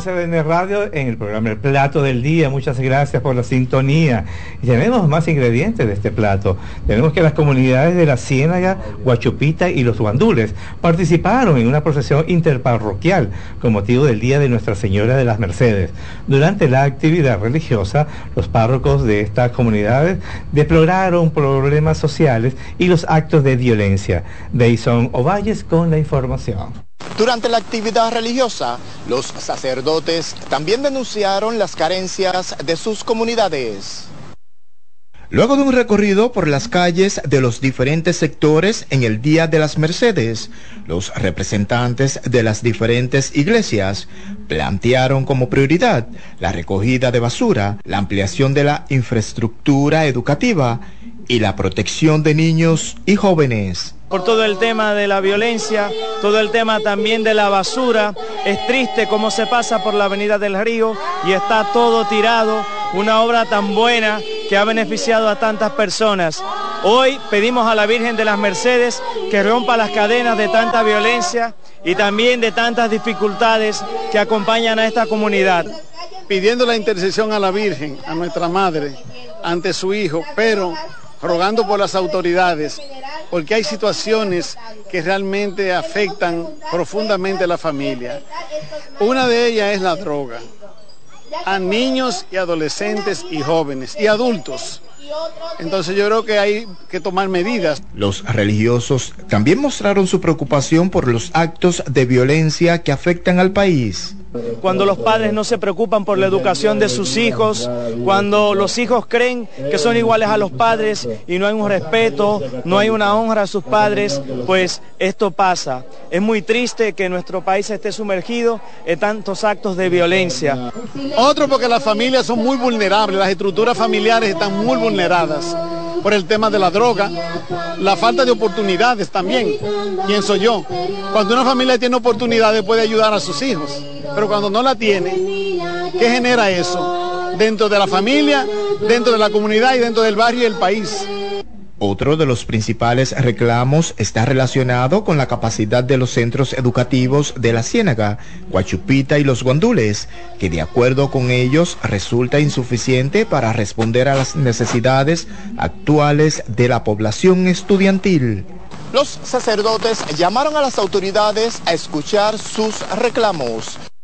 RCN Radio en el programa El Plato del Día. Muchas gracias por la sintonía. Y tenemos más ingredientes de este plato. Tenemos que las comunidades de la Ciénaga, Guachupita y Los Guandules participaron en una procesión interparroquial con motivo del Día de Nuestra Señora de las Mercedes. Durante la actividad religiosa, los párrocos de estas comunidades deploraron problemas sociales y los actos de violencia. Deison Ovalles con la información. Durante la actividad religiosa, los sacerdotes también denunciaron las carencias de sus comunidades. Luego de un recorrido por las calles de los diferentes sectores en el Día de las Mercedes, los representantes de las diferentes iglesias plantearon como prioridad la recogida de basura, la ampliación de la infraestructura educativa y la protección de niños y jóvenes. Por todo el tema de la violencia, todo el tema también de la basura. Es triste cómo se pasa por la Avenida del Río y está todo tirado, una obra tan buena que ha beneficiado a tantas personas. Hoy pedimos a la Virgen de las Mercedes que rompa las cadenas de tanta violencia y también de tantas dificultades que acompañan a esta comunidad. Pidiendo la intercesión a la Virgen, a nuestra Madre, ante su Hijo, pero rogando por las autoridades, porque hay situaciones que realmente afectan profundamente a la familia. Una de ellas es la droga, a niños y adolescentes y jóvenes y adultos. Entonces yo creo que hay que tomar medidas. Los religiosos también mostraron su preocupación por los actos de violencia que afectan al país. Cuando los padres no se preocupan por la educación de sus hijos, cuando los hijos creen que son iguales a los padres y no hay un respeto, no hay una honra a sus padres, pues esto pasa. Es muy triste que nuestro país esté sumergido en tantos actos de violencia. Otro porque las familias son muy vulnerables, las estructuras familiares están muy vulneradas por el tema de la droga, la falta de oportunidades también, pienso yo. Cuando una familia tiene oportunidades puede ayudar a sus hijos, pero cuando no la tiene, ¿qué genera eso? Dentro de la familia, dentro de la comunidad y dentro del barrio y el país. Otro de los principales reclamos está relacionado con la capacidad de los centros educativos de la Ciénaga, Guachupita y Los Guandules, que de acuerdo con ellos resulta insuficiente para responder a las necesidades actuales de la población estudiantil. Los sacerdotes llamaron a las autoridades a escuchar sus reclamos.